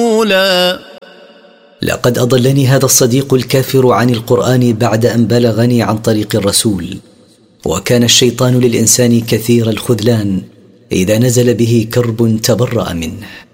لقد أضلني هذا الصديق الكافر عن القرآن بعد أن بلغني عن طريق الرسول. وكان الشيطان للإنسان كثير الخذلان، إذا نزل به كرب تبرأ منه.